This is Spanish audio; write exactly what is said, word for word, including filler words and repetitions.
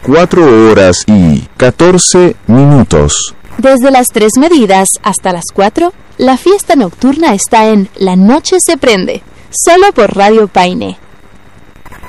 cuatro horas y catorce minutos. Desde las tres medidas hasta las cuatro, la fiesta nocturna está en La Noche se Prende, solo por Radio Paine.